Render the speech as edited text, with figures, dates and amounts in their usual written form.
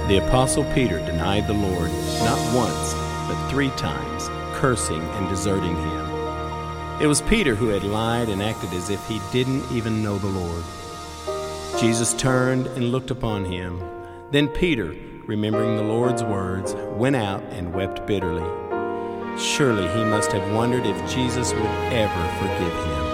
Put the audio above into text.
The Apostle Peter denied the Lord not once, but 3 times, cursing and deserting him. It was Peter who had lied and acted as if he didn't even know the Lord. Jesus turned and looked upon him. Then Peter, remembering the Lord's words, went out and wept bitterly. Surely he must have wondered if Jesus would ever forgive him.